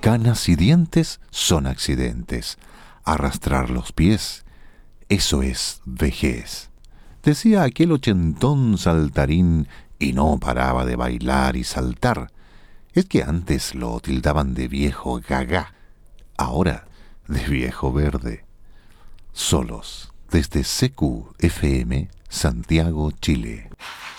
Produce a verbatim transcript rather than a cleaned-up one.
Canas y dientes son accidentes. Arrastrar los pies, eso es vejez. Decía aquel ochentón saltarín y no paraba de bailar y saltar. Es que antes lo tildaban de viejo gaga, ahora de viejo verde. Solos, desde C Q F M, Santiago, Chile.